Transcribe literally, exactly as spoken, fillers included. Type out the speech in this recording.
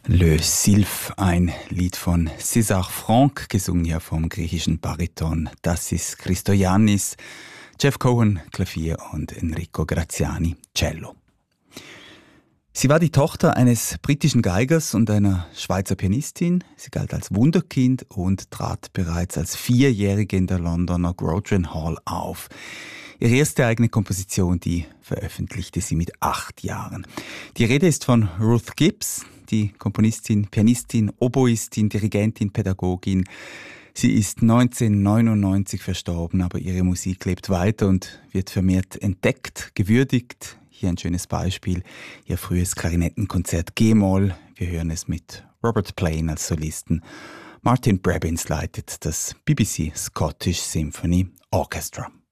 Le Sylph, ein Lied von César Franck, gesungen ja vom griechischen Bariton Tassis Christoyannis, Jeff Cohen, Klavier und Enrico Graziani, Cello. Sie war die Tochter eines britischen Geigers und einer Schweizer Pianistin. Sie galt als Wunderkind und trat bereits als Vierjährige in der Londoner Grosvenor Hall auf. Ihre erste eigene Komposition, die veröffentlichte sie mit acht Jahren. Die Rede ist von Ruth Gibbs, die Komponistin, Pianistin, Oboistin, Dirigentin, Pädagogin. Sie ist neunzehnhundertneunundneunzig verstorben, aber ihre Musik lebt weiter und wird vermehrt entdeckt, gewürdigt. Hier ein schönes Beispiel, ihr frühes Klarinettenkonzert G-Moll. Wir hören es mit Robert Plain als Solisten. Martin Brabbins leitet das B B C Scottish Symphony Orchestra.